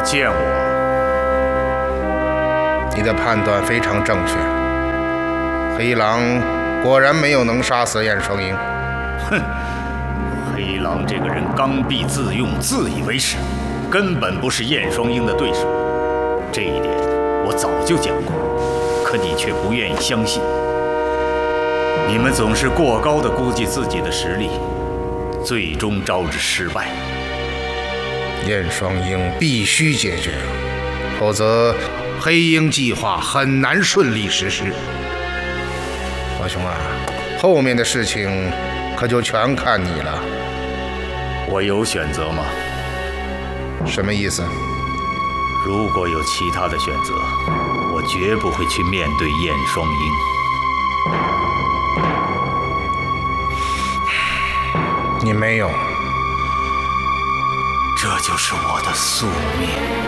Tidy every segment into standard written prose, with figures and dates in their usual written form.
见我。 你的判断非常正确，黑狼果然没有能杀死燕双鹰。 哼，黑狼这个人刚愎自用，自以为是，根本不是燕双鹰的对手。这一点我早就讲过，可你却不愿意相信。你们总是过高地估计自己的实力，最终招致失败。 燕双鹰必须解决，否则黑鹰计划很难顺利实施。老兄啊，后面的事情可就全看你了。 我有选择吗？ 什么意思？ 如果有其他的选择，我绝不会去面对燕双鹰。 你没有， 这就是我的宿命。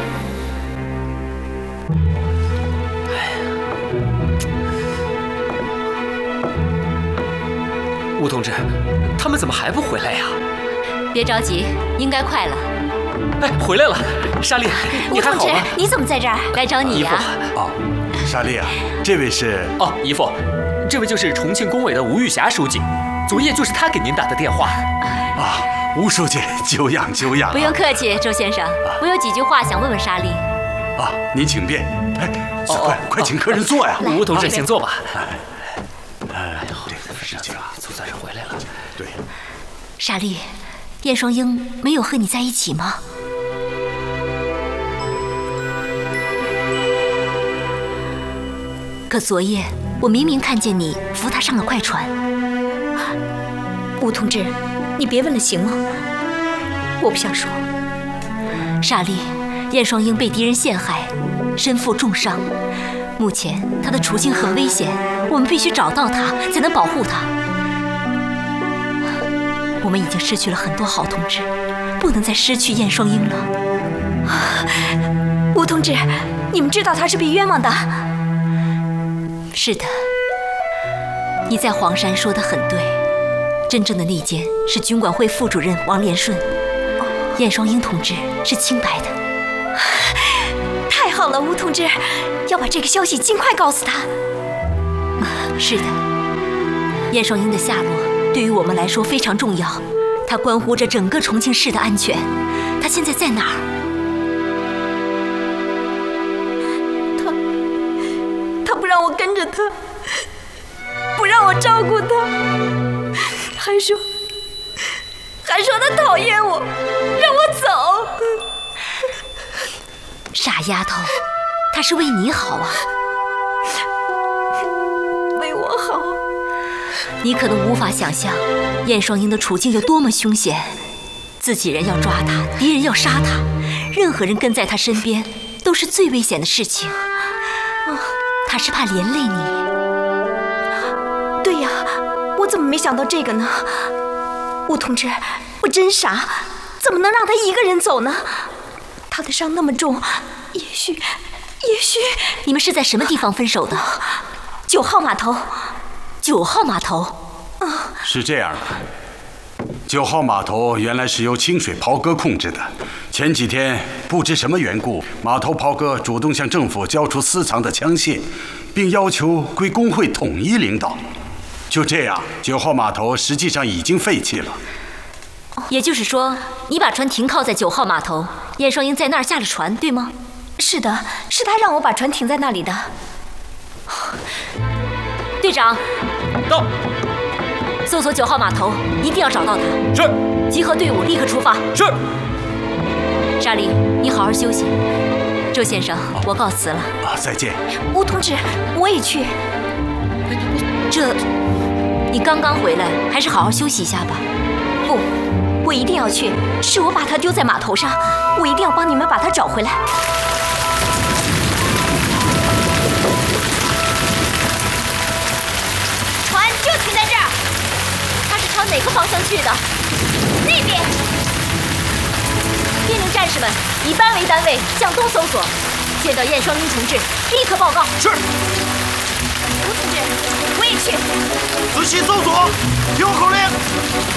吴同志，他们怎么还不回来呀？ 别着急，应该快了。 哎，回来了，莎莉，你还好吗？ 你怎么在这儿？来找你呀。 哦，莎莉啊，这位是…… 哦，姨父，这位就是重庆工委的吴玉霞书记，昨夜就是他给您打的电话。 啊，吴书记，久仰久仰。 不用客气，周先生，我有几句话想问问莎莉。 啊，您请便。哎，快请客人坐呀。 吴同志，请坐吧。 哎呦，这个事情啊， 总算是回来了。 对。 莎莉，燕双鹰没有和你在一起吗？可昨夜我明明看见你扶他上了快船。 吴同志，你别问了行吗？我不想说。 莎莉，燕双鹰被敌人陷害，身负重伤，目前他的处境很危险，我们必须找到他，才能保护他。我们已经失去了很多好同志，不能再失去燕双鹰了。 吴同志，你们知道他是被冤枉的。 是的，你在黄山说得很对，真正的内奸是军管会副主任王连顺，燕双鹰同志是清白的。 太好了，吴同志，要把这个消息尽快告诉他。 是的，燕双鹰的下落对于我们来说非常重要，它关乎着整个重庆市的安全。他现在在哪儿？ 他不让我跟着他，不让我照顾他，还说他讨厌我，让我走。 傻丫头，他是为你好啊。 为我好。 你可能无法想象燕双鹰的处境有多么凶险，自己人要抓他，敌人要杀他，任何人跟在他身边都是最危险的事情。他是怕连累你。 对呀，我怎么没想到这个呢？吴同志，我真傻，怎么能让他一个人走呢？他的伤那么重，也许你们是在什么地方分手的 ？9号码头。 9号码头。 是这样的，9号码头原来是由清水袍哥控制的。前几天不知什么缘故，码头袍哥主动向政府交出私藏的枪械，并要求归工会统一领导。就这样，9号码头实际上已经废弃了。 也就是说，你把船停靠在9号码头，燕双鹰在那儿下了船，对吗？ 是的，是他让我把船停在那里的。 队长， 到。 搜索9号码头，一定要找到他。 是。 集合队伍，立刻出发。 是。 莎莉，你好好休息。周先生，我告辞了。 再见。 吴同志，我也去。 你刚刚回来，还是好好休息一下吧。 不，我一定要去。是我把他丢在码头上，我一定要帮你们把他找回来。 船就停在这儿。他是朝哪个方向去的？那边。命令战士们以班为单位向东搜索，见到燕双鹰同志立刻报告。 是。 吴同志，我也去。 仔细搜索，听我口令。